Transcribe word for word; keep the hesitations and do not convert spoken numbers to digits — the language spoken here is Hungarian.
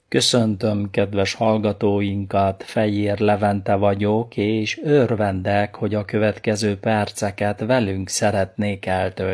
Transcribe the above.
Köszöntöm kedves hallgatóinkat, Fejér Levente vagyok, és örvendek, hogy a következő perceket velünk szeretnék eltölteni.